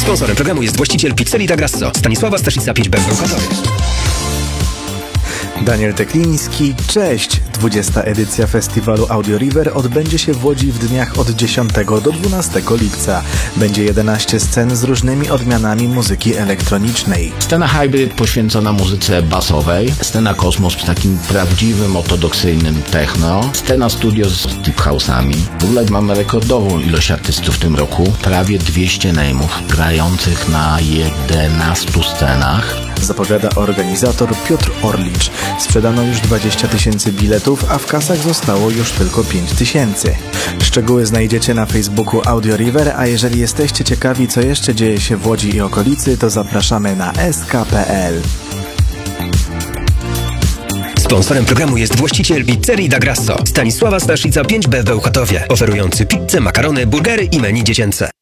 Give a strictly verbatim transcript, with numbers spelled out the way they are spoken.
Sponsorem programu jest właściciel Pizzerii Da Grasso, Stanisława Staszica pięć B w Bełchatowie. Daniel Tekliński, cześć! dwudziesta edycja festiwalu Audio River odbędzie się w Łodzi w dniach od dziesiątego do dwunastego lipca. Będzie jedenaście scen z różnymi odmianami muzyki elektronicznej. Scena hybrid poświęcona muzyce basowej, scena kosmos z takim prawdziwym, ortodoksyjnym techno, scena studio z deep house'ami. W ogóle mamy rekordową ilość artystów w tym roku, prawie dwieście name'ów grających na jedenastu scenach. Zapowiada organizator Piotr Orlicz. Sprzedano już dwadzieścia tysięcy biletów, a w kasach zostało już tylko pięć tysięcy. Szczegóły znajdziecie na Facebooku Audio River, a jeżeli jesteście ciekawi, co jeszcze dzieje się w Łodzi i okolicy, to zapraszamy na s k kropka p l. Sponsorem programu jest właściciel Pizzerii Da Grasso, Stanisława Staszica pięć B w Bełchatowie, oferujący pizzę, makarony, burgery i menu dziecięce.